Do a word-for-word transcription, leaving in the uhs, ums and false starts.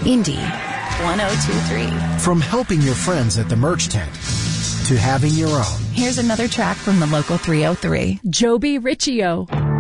Indy one oh two three. From helping your friends at the merch tent to having your own. Here's another track from the local three oh three. Joby Riccio.